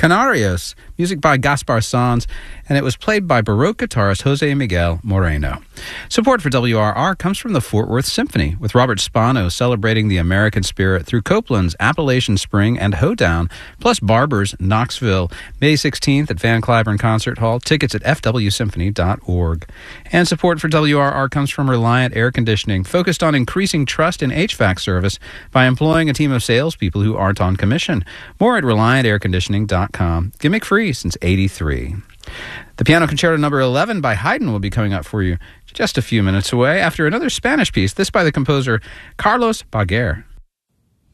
Canarios, music by Gaspar Sanz, and it was played by Baroque guitarist Jose Miguel Moreno. Support for WRR comes from the Fort Worth Symphony, with Robert Spano celebrating the American spirit through Copeland's Appalachian Spring and Hoedown, plus Barber's Knoxville, May 16th at Van Cliburn Concert Hall. Tickets at fwsymphony.org. And support for WRR comes from Reliant Air Conditioning, focused on increasing trust in HVAC service by employing a team of salespeople who aren't on commission. More at ReliantAirConditioning.com. Gimmick free since '83. The Piano Concerto No. 11 by Haydn will be coming up for you just a few minutes away after another Spanish piece, this by the composer Carlos Baguer.